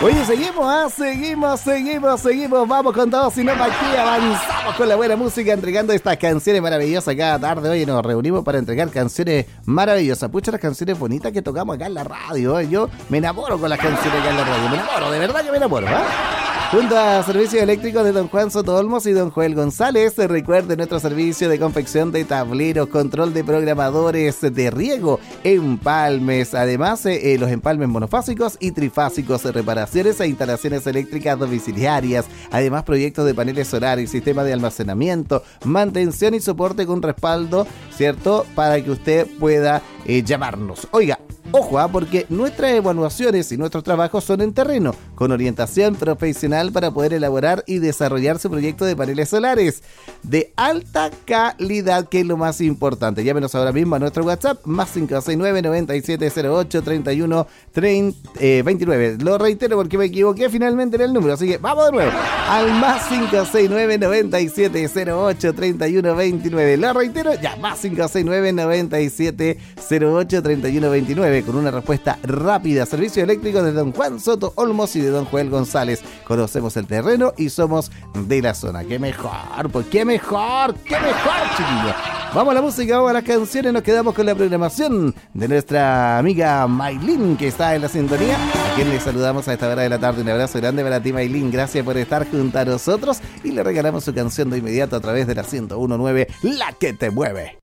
Oye, seguimos. Vamos con todo, si no, para aquí avanzamos con la buena música, entregando estas canciones maravillosas cada tarde. Oye, nos reunimos para entregar canciones maravillosas. Pucha, las canciones bonitas que tocamos acá en la radio. Yo me enamoro con las canciones acá en la radio. Me enamoro, de verdad que me enamoro, Junto a Servicios Eléctricos de Don Juan Soto Olmos y Don Joel González, recuerde nuestro servicio de confección de tableros, control de programadores de riego, empalmes, además los empalmes monofásicos y trifásicos, reparaciones e instalaciones eléctricas domiciliarias, además proyectos de paneles solares, sistema de almacenamiento, mantención y soporte con respaldo, ¿cierto? Para que usted pueda llamarnos. Oiga, ojo, porque nuestras evaluaciones y nuestros trabajos son en terreno, con orientación profesional para poder elaborar y desarrollar su proyecto de paneles solares de alta calidad, que es lo más importante. Llámenos ahora mismo a nuestro WhatsApp, más 569-9708-3129. Lo reitero porque me equivoqué finalmente en el número, así que vamos de nuevo. Al más 569-9708-3129. Lo reitero, ya, más 569-9708-3129. Con una respuesta rápida. Servicio eléctrico de Don Juan Soto Olmos y de Don Joel González. Conocemos el terreno y somos de la zona. ¡Qué mejor! Pues qué mejor, chiquillos. Vamos a la música, vamos a las canciones. Nos quedamos con la programación de nuestra amiga Maylin, que está en la sintonía, a quien le saludamos a esta hora de la tarde. Un abrazo grande para ti, Maylin. Gracias por estar junto a nosotros y le regalamos su canción de inmediato a través de la 101.9, La que te mueve.